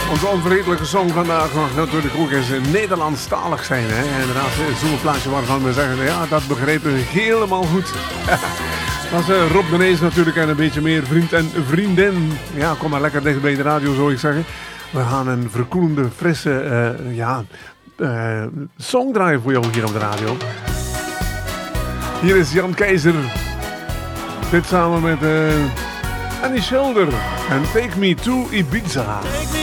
Onze onvergetelijke song vandaag mag natuurlijk ook eens Nederlandstalig zijn. Hè? Inderdaad, zo'n plaatje waarvan we zeggen, ja, dat begrijpen we helemaal goed. Dat is Rob de Nees natuurlijk en een beetje meer vriend en vriendin. Ja, kom maar lekker dicht bij de radio, zou ik zeggen. We gaan een verkoelende, frisse song draaien voor jou hier op de radio. Hier is Jan Keizer. Dit samen met Annie Schilder. En Take Me to Ibiza. Take me